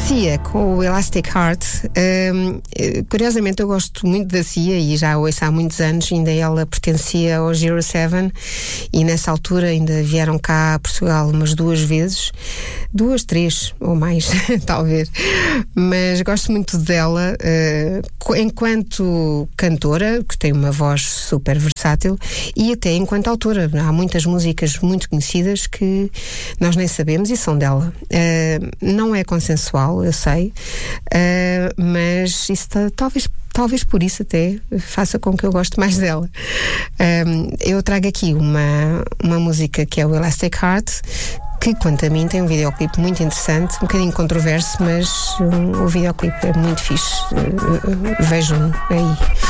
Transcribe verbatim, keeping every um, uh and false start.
Cia com o Elastic Heart. Um, curiosamente, eu gosto muito da Cia e já a ouço há muitos anos. Ainda ela pertencia ao Zero Seven e nessa altura ainda vieram cá a Portugal umas duas vezes, duas, três ou mais, talvez. Mas gosto muito dela uh, enquanto cantora, que tem uma voz super versátil, e até enquanto autora. Há muitas músicas muito conhecidas que nós nem sabemos e são dela. Uh, não é consensual, eu sei, uh, mas isso tá, talvez, talvez por isso até faça com que eu goste mais dela. Um, eu trago aqui uma, uma música que é o Elastic Heart, que quanto a mim tem um videoclipe muito interessante, um bocadinho controverso, mas um, o videoclipe é muito fixe. Uh, uh, vejam aí.